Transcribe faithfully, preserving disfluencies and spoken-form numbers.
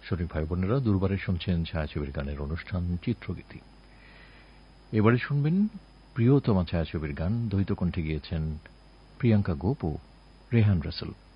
শ্রমিক ভাই বোনেরা, দুর্বারে শুনছেন ছায়াছবির গানের অনুষ্ঠান চিত্রগীতি। এবারে শুনবেন প্রিয়তমা ছায়াছবির গান। দ্বৈত কণ্ঠে গিয়েছেন প্রিয়াঙ্কা গোপ ও রেহান রাসেল।